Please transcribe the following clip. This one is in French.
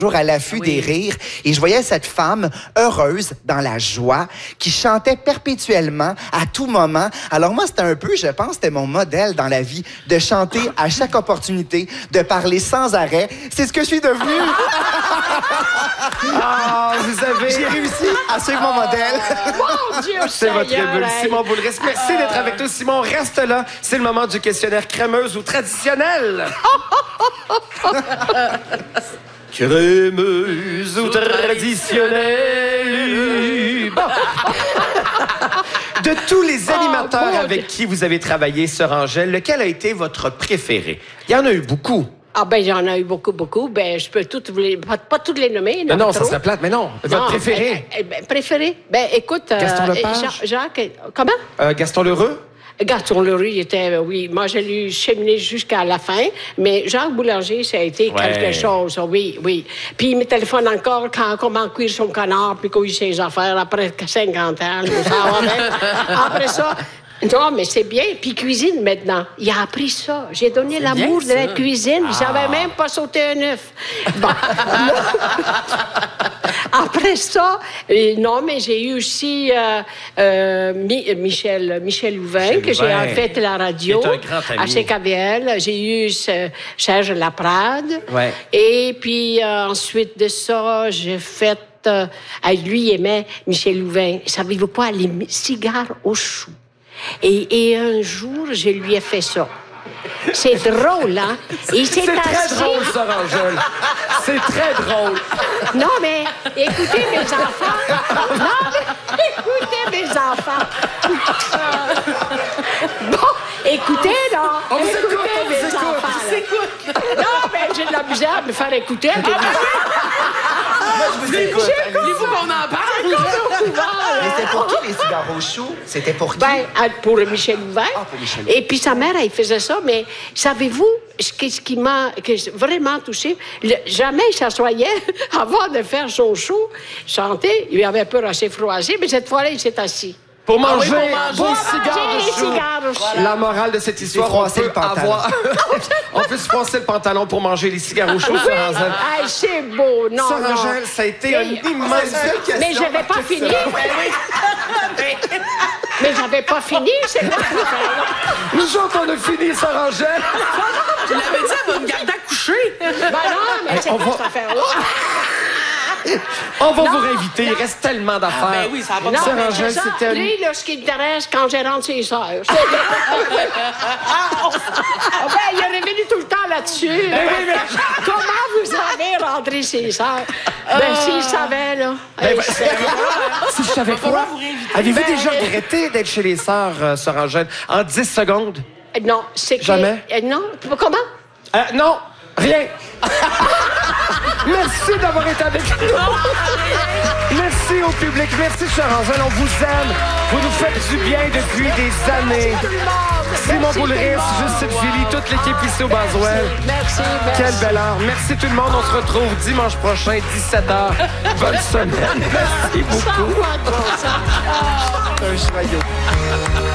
Toujours à l'affût des rires, et je voyais cette femme heureuse dans la joie qui chantait perpétuellement à tout moment. Alors moi, c'était un peu, je pense, c'était mon modèle dans la vie, de chanter à chaque opportunité, de parler sans arrêt. C'est ce que je suis devenu. Ah, vous avez... J'ai réussi à suivre mon modèle. Mon Dieu, C'est votre bulle, hey. Simon Boulris. Merci d'être avec nous, Simon. Reste là. C'est le moment du questionnaire crémeuse ou traditionnel. Crémeuse ou traditionnelle? Bon. De tous les animateurs avec qui vous avez travaillé, Sœur Angèle, lequel a été votre préféré? Il y en a eu beaucoup. Ah ben, il y en a eu beaucoup, beaucoup. Ben, je peux toutes vous les... pas toutes les nommer. Non, ça serait plate, mais non. Votre préféré? Préféré? Ben, écoute... Gaston Lepage? Jacques... Comment? Gaston L'Heureux? Gaston L'Heureux, il était... Oui, moi, je l'ai cheminé jusqu'à la fin. Mais Jacques Boulanger, ça a été quelque chose. Oui, oui. Puis il me téléphone encore comment cuire son canard, puis cuire ses affaires après 50 ans. Après ça... Non, mais c'est bien. Puis cuisine, maintenant. Il a appris ça. J'ai donné l'amour de la cuisine. Il savait même pas sauter un œuf. Bon. Après ça, non, mais j'ai eu aussi Michel Louvain, que j'ai fait la radio à CKVL. J'ai eu Serge Laprade. Ouais. Et puis, ensuite de ça, j'ai fait... lui, il aimait Michel Louvain. Savez-vous quoi? Les cigares au chou. Et un jour, je lui ai fait ça. C'est drôle, hein? C'est très drôle, Sœur Angèle. C'est très drôle. Non, mais écoutez, mes enfants. Non, mais écoutez, mes enfants. Bon, écoutez, là. Écoutez, mes enfants. Non, mais j'ai de la misère à me faire écouter. Voulez-vous qu'on en parle? Mais c'était pour qui, les cigares au chou? C'était pour qui? Ben, pour Michel Louvain. Ah, pour Michel Louvain. Et puis sa mère, elle faisait ça, mais savez-vous ce qui m'a vraiment touchée? Jamais il s'assoyait avant de faire son show, chanter. Il avait peur assez froissé, mais cette fois-là, il s'est assis. Pour manger Pour des cigares au chou. La morale de cette histoire, on peut avoir... on peut se froisser le pantalon pour manger les cigares au chou, Sœur Angèle. Ah, c'est beau, non, Sœur non. Angèle, ça a été une immense question. Mais j'avais pas fini. Mais j'avais pas fini, c'est là. Nous autres, on a fini, Sœur Angèle. Je l'avais dit, elle va me garder à coucher. Ben non, mais c'est pas cette affaire-là. On va vous réinviter, il reste tellement d'affaires. Ben oui, ça va pas de Sœur Angèle, c'était... Lui, là, ce qui l'intéresse, quand j'ai rentré ses sœurs. Ben, il est revenu tout le temps là-dessus. Comment vous avez rentré ses sœurs? Ben, s'il savait, là. Si je savais quoi? Avez-vous déjà regretté d'être chez les sœurs, Sœur Angèle, en 10 secondes? Non, c'est que... Jamais? Non, comment? Non, rien. Merci d'avoir été avec nous. Merci au public. Merci, Sœur Angèle. On vous aime. Vous nous faites du bien depuis des années. Simon Boulris, Justine Philly, toute l'équipe ici au Baswell. Merci. Quelle belle heure. Merci tout le monde. On se retrouve dimanche prochain, 17h. Bonne semaine. Merci beaucoup. Un joyau.